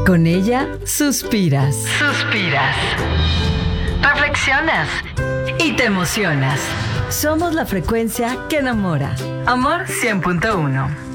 Con ella suspiras. Reflexionas y te emocionas. Somos la frecuencia que enamora. Amor 100.1.